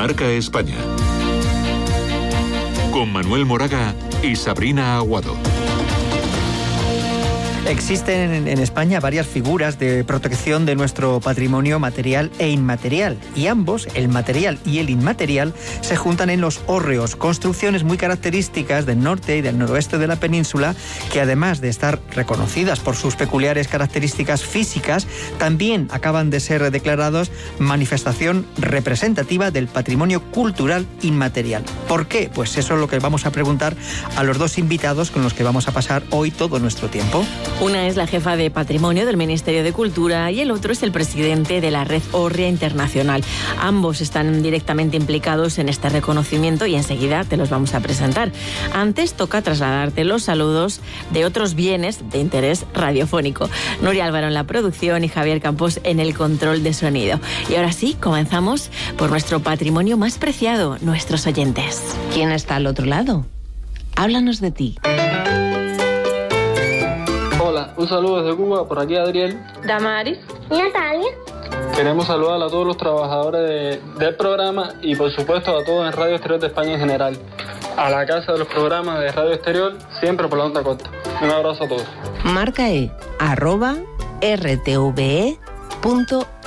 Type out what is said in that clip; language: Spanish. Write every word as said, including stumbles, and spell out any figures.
Marca España. Con Manuel Moraga y Sabrina Aguado. Existen en España varias figuras de protección de nuestro patrimonio material e inmaterial, y ambos, el material y el inmaterial, se juntan en los hórreos, construcciones muy características del norte y del noroeste de la península, que además de estar reconocidas por sus peculiares características físicas, también acaban de ser declarados manifestación representativa del patrimonio cultural inmaterial. ¿Por qué? Pues eso es lo que vamos a preguntar a los dos invitados con los que vamos a pasar hoy todo nuestro tiempo. Una es la jefa de Patrimonio del Ministerio de Cultura y el otro es el presidente de la Red Hórrea Internacional. Ambos están directamente implicados en este reconocimiento y enseguida te los vamos a presentar. Antes toca trasladarte los saludos de otros bienes de interés radiofónico. Nuria Álvaro en la producción y Javier Campos en el control de sonido. Y ahora sí, comenzamos por nuestro patrimonio más preciado, nuestros oyentes. ¿Quién está al otro lado? Háblanos de ti. Hola, un saludo desde Cuba, por aquí Adriel. Damaris. Natalia. Queremos saludar a todos los trabajadores de, del programa y por supuesto a todos en Radio Exterior de España en general. A la casa de los programas de Radio Exterior, siempre por la onda corta. Un abrazo a todos. Marca E, arroba rtve punto